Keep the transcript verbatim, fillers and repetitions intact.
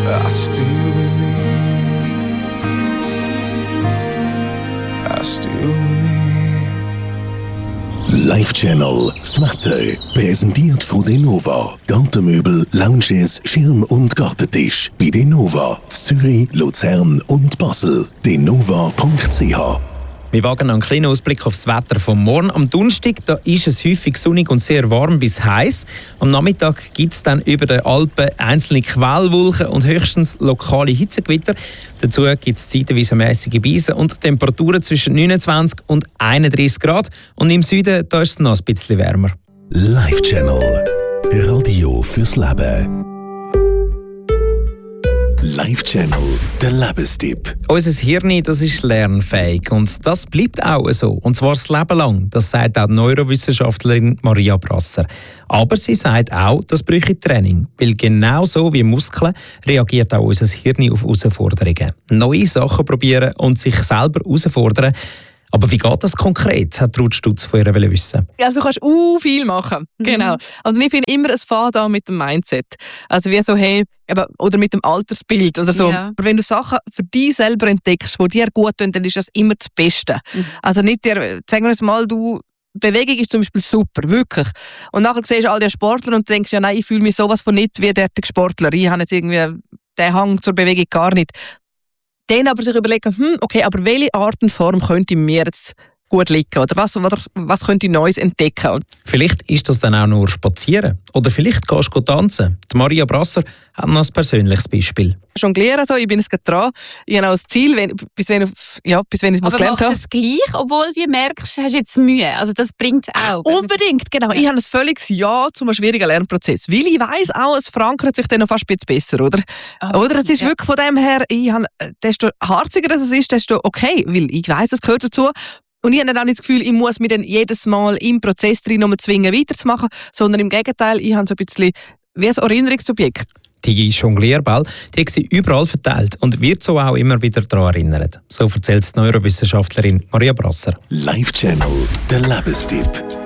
I still believe, I still believe. Live Channel, das Wetter, präsentiert von Denova. Gartenmöbel, Lounges, Schirm- und Gartentisch. Bei Denova, Zürich, Luzern und Basel. denova punkt c h. Wir wagen einen kleinen Ausblick auf das Wetter vom Morgen. Am Donnerstag da ist es häufig sonnig und sehr warm bis heiß. Am Nachmittag gibt es dann über den Alpen einzelne Quellwolken und höchstens lokale Hitzegewitter. Dazu gibt es zeitweise mäßige Beisen und Temperaturen zwischen neunundzwanzig und einunddreißig Grad. Und im Süden da ist es noch ein bisschen wärmer. Live Channel, Radio fürs Leben. Live Channel, der Lebenstipp. Unser Hirn, das ist lernfähig und das bleibt auch so. Und zwar das Leben lang. Das sagt auch die Neurowissenschaftlerin Maria Brasser. Aber sie sagt auch, das bräuchte Training. Weil genauso wie Muskeln reagiert auch unser Hirn auf Herausforderungen. Neue Sachen probieren und sich selber herausfordern. Aber wie geht das konkret, hat Ruth Stutz von ihr wissen. Also du kannst uh, viel machen, Mhm. genau. Und ich finde immer, es fängt an mit dem Mindset. Also wie so, hey, eben, oder mit dem Altersbild oder so. Ja. Aber wenn du Sachen für dich selber entdeckst, die dir gut tun, dann ist das immer das Beste. Mhm. Also nicht dir, sagen wir es mal, du Bewegung ist zum Beispiel super, wirklich. Und nachher siehst du all die Sportler und denkst, ja nein, ich fühle mich sowas von nicht wie der Sportler. Ich habe jetzt irgendwie den Hang zur Bewegung gar nicht. Dann aber sich überlegen, hm, okay, aber welche Art und Form könnte mir jetzt gut liegen? Oder was, was, was könnte ich Neues entdecken? Vielleicht ist das dann auch nur Spazieren. Oder vielleicht gehst du tanzen. Die Maria Brasser hat noch ein persönliches Beispiel. Jonglieren, so, ich bin jetzt gerade dran. Ich habe auch das Ziel, wenn, bis, wenn, ja, bis wenn ich es Aber gelernt machst habe. du es gleich, obwohl du merkst, hast jetzt Mühe. Also das bringt es auch. Unbedingt, genau. Ich habe ein völliges Ja zu einem schwierigen Lernprozess. Weil ich weiss auch, es verankert sich dann noch fast ein bisschen besser, oder? Oh, oder? Es ist ja. wirklich von dem her, ich habe, desto harziger es ist, desto okay, weil ich weiss, es gehört dazu. Und ich habe dann auch nicht das Gefühl, ich muss mich dann jedes Mal im Prozess drin um zwingen, weiterzumachen, sondern im Gegenteil, ich habe so ein bisschen wie ein Erinnerungsobjekt. Die Jonglierball, die sind überall verteilt und wird so auch immer wieder daran erinnert. So erzählt die Neurowissenschaftlerin Maria Brasser. Live Channel, der Lebenstipp.